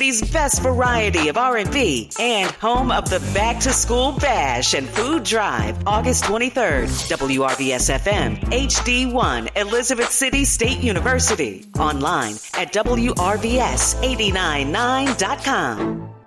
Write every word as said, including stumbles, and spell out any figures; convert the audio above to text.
City's best variety of R and B and home of the Back to School Bash and Food Drive, August twenty-third. W R V S F M, H D one, Elizabeth City State University. Online at W R V S eight nine nine dot com.